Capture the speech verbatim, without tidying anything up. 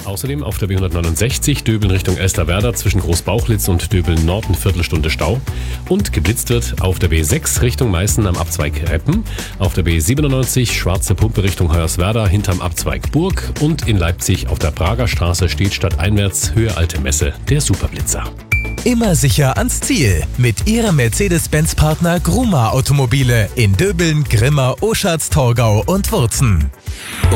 Außerdem auf der B hundertneunundsechzig Döbeln Richtung Elsterwerda zwischen Großbauchlitz und Döbeln Nord eine Viertelstunde Stau. Und geblitzt wird auf der B sechs Richtung Meißen am Abzweig Reppen, auf der B siebenundneunzig Schwarze Pumpe Richtung Hoyerswerda hinterm Abzweig Burg und in Leipzig auf der Prager Straße steht stadteinwärts Höhe Alte Messe der Superblitzer. Immer sicher ans Ziel mit Ihrem Mercedes-Benz-Partner Gruma Automobile in Döbeln, Grimma, Oschatz, Torgau und Wurzen.